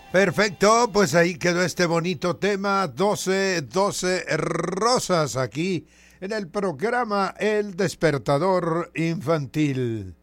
Perfecto, pues ahí quedó este bonito tema, 12 rosas, aquí en el programa El Despertador Infantil.